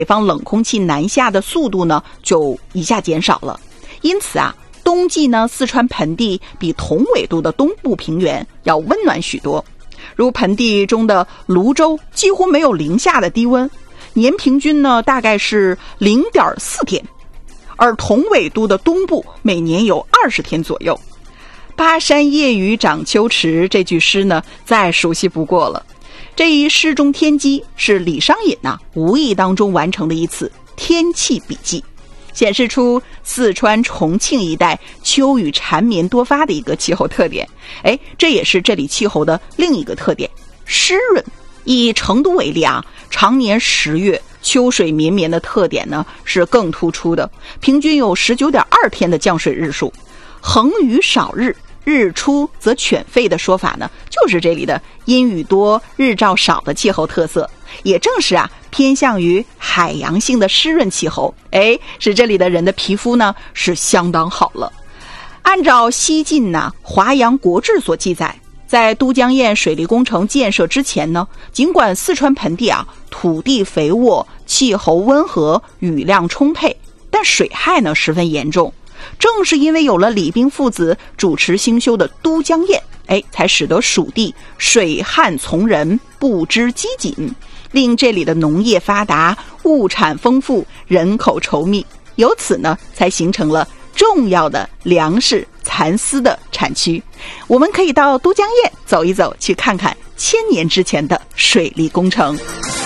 北方冷空气南下的速度呢就一下减少了。因此啊，冬季呢四川盆地比同纬度的东部平原要温暖许多。如盆地中的泸州几乎没有零下的低温，年平均呢大概是0.4天，而同纬度的东部每年有20天左右。巴山夜雨涨秋池这句诗呢再熟悉不过了。这一诗中天机是李商隐无意当中完成的一次天气笔记，显示出四川重庆一带秋雨缠绵多发的一个气候特点。这也是这里气候的另一个特点，湿润。以成都为例常年10月秋水绵绵的特点呢是更突出的，平均有19.2天的降水日数。恒雨少日，日出则犬吠的说法呢，就是这里的阴雨多日照少的气候特色。也正是偏向于海洋性的湿润气候，使这里的人的皮肤呢是相当好了。按照西晋华阳国志所记载，在都江堰水利工程建设之前呢，尽管四川盆地土地肥沃，气候温和，雨量充沛，但水害呢十分严重。正是因为有了李冰父子主持兴修的都江堰，才使得蜀地水旱从人，不知饥馑，令这里的农业发达，物产丰富，人口稠密，由此呢才形成了重要的粮食蚕丝的产区。我们可以到都江堰走一走，去看看1000年之前的水利工程。